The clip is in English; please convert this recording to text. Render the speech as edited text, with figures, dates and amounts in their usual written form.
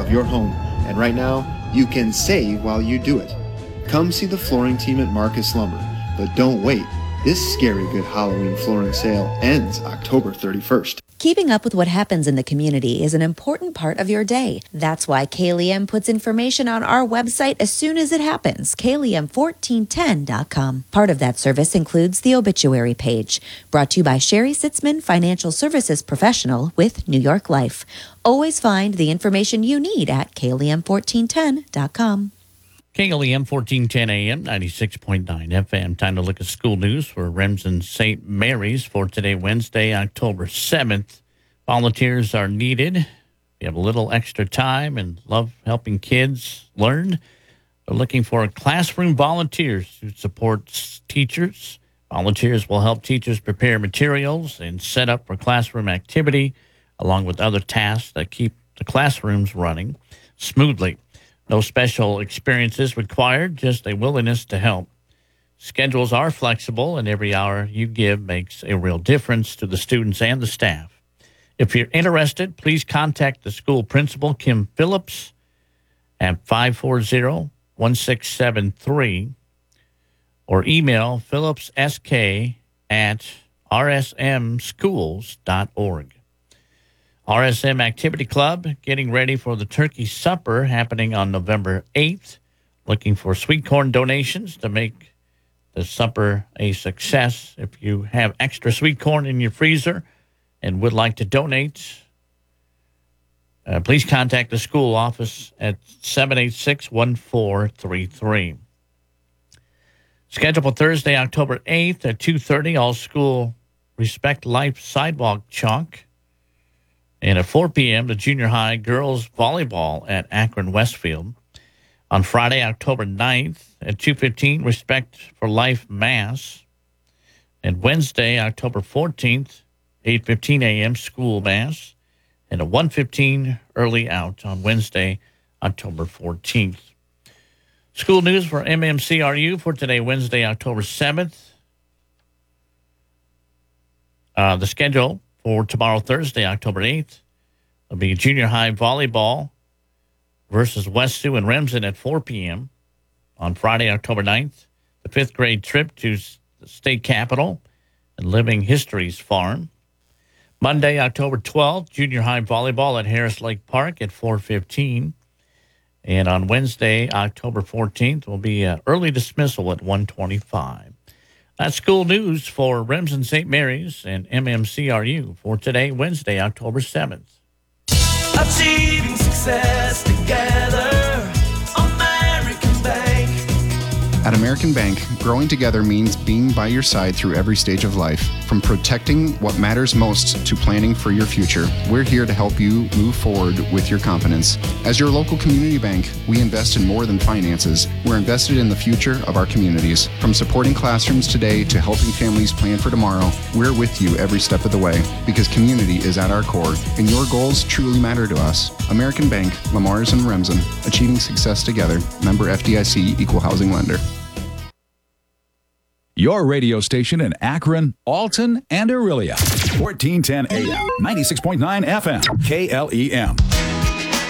of your home. And right now, you can save while you do it. Come see the flooring team at Marcus Lumber. But don't wait. This scary good Halloween flooring sale ends October 31st. Keeping up with what happens in the community is an important part of your day. That's why KLEM puts information on our website as soon as it happens, KLEM1410.com. Part of that service includes the obituary page, brought to you by Sherry Sitzman, Financial Services Professional with New York Life. Always find the information you need at KLEM1410.com. KLEM 1410 AM, 96.9 FM. Time to look at school news for Remsen St. Mary's for today, Wednesday, October 7th. Volunteers are needed. If you have a little extra time and love helping kids learn, they're looking for classroom volunteers who support teachers. Volunteers will help teachers prepare materials and set up for classroom activity, along with other tasks that keep the classrooms running smoothly. No special experiences required, just a willingness to help. Schedules are flexible, and every hour you give makes a real difference to the students and the staff. If you're interested, please contact the school principal, Kim Phillips, at 540-1673, or email phillipssk@rsmschools.org. RSM Activity Club getting ready for the turkey supper happening on November 8th. Looking for sweet corn donations to make the supper a success. If you have extra sweet corn in your freezer and would like to donate, please contact the school office at 786-1433. Scheduled for Thursday, October 8th at 2:30, all school Respect Life sidewalk chalk. And at 4 p.m., the junior high girls volleyball at Akron Westfield. On Friday, October 9th at 2:15, Respect for Life Mass. And Wednesday, October 14th, 8:15 a.m., school mass. And at 1:15, early out on Wednesday, October 14th. School news for MMCRU for today, Wednesday, October 7th. The schedule for tomorrow, Thursday, October 8th, will be junior high volleyball versus West Sioux and Remsen at 4 p.m. On Friday, October 9th, the fifth grade trip to the state capitol and Living Histories Farm. Monday, October 12th, junior high volleyball at Harris Lake Park at 4:15. And on Wednesday, October 14th, will be early dismissal at 1:25. That's school news for Remsen St. Mary's and MMCRU for today, Wednesday, October 7th. Achieving success together. American Bank. At American Bank, growing together means being by your side through every stage of life. From protecting what matters most to planning for your future, we're here to help you move forward with your confidence. As your local community bank, we invest in more than finances. We're invested in the future of our communities. From supporting classrooms today to helping families plan for tomorrow, we're with you every step of the way because community is at our core and your goals truly matter to us. American Bank, Lamar's and Remsen, achieving success together. Member FDIC, Equal Housing Lender. Your radio station in Akron, Alton, and Aurelia. 1410 AM, 96.9 FM, KLEM.